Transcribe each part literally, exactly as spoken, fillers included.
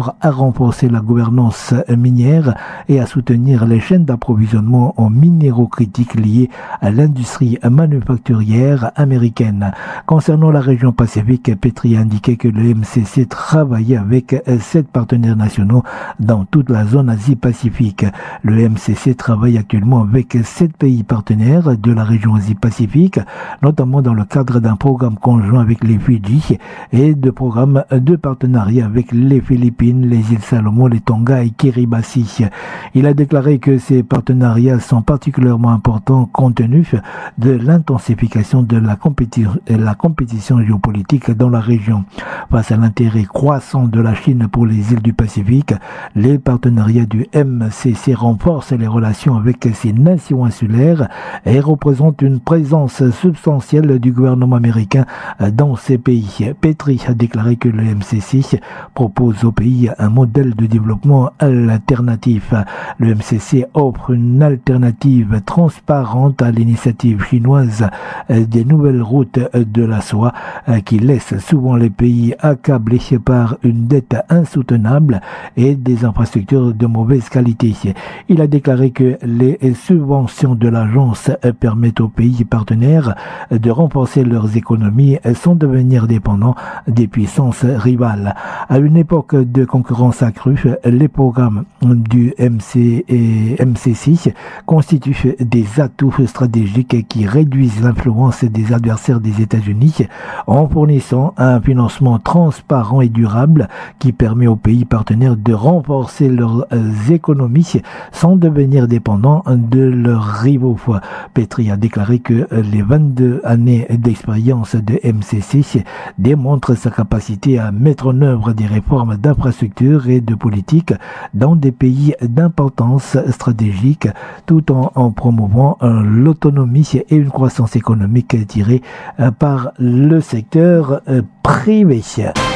accord à renforcer la gouvernance minière et à soutenir les chaînes d'approvisionnement en minéraux critiques liés à l'industrie manufacturière américaine. Concernant la région Pacifique, Petri a indiqué que le M C C travaillait avec sept partenaires nationaux dans toute la zone Asie-Pacifique. Le M C C travaille actuellement avec sept pays partenaires de la région Asie-Pacifique, notamment dans le cadre d'un programme conjoint avec les Fidji et de programmes de partenariat avec les Philippines, les îles Salomon, les Tonga et Kiribati. Il a déclaré que ces partenariats sont particulièrement importants compte tenu de l'intensification de la compétition, la compétition géopolitique dans la région. Face à l'intérêt croissant de la Chine pour les îles du Pacifique, les partenariats du M C C renforcent les relations avec ces nations insulaires et représentent une présence substantielle du gouvernement américain dans ces pays. Petri a déclaré que le M C C propose au pays un modèle de développement alternatif. Le M C C offre une alternative transparente à l'initiative chinoise des nouvelles routes de la soie qui laisse souvent les pays accablés par une dette insoutenable et des infrastructures de mauvaise qualité. Il a déclaré que les subventions de l'agence permettent aux pays partenaires de renforcer leurs économies sans devenir dépendants des puissances rivales. À une époque de concurrence accrue, les programmes du M C et M C C constituent des atouts stratégiques qui réduisent l'influence des adversaires des États-Unis en fournissant un financement transparent et durable qui permet aux pays partenaires de renforcer leurs économies sans devenir dépendants de leurs rivaux. Petri a déclaré que les vingt-deux années d'expérience de M C C démontrent sa capacité à mettre en œuvre des réformes d'infrastructures et de politique dans des pays d'importance stratégique tout en, en promouvant euh, l'autonomie et une croissance économique tirée euh, par le secteur euh, privé.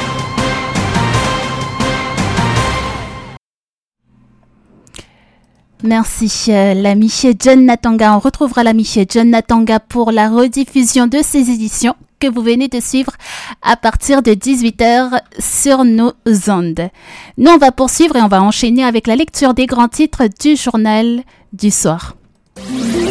Merci euh, l'ami John Natanga. On retrouvera l'ami John Natanga pour la rediffusion de ces éditions que vous venez de suivre à partir de dix-huit heures sur nos ondes. Nous, on va poursuivre et on va enchaîner avec la lecture des grands titres du journal du soir.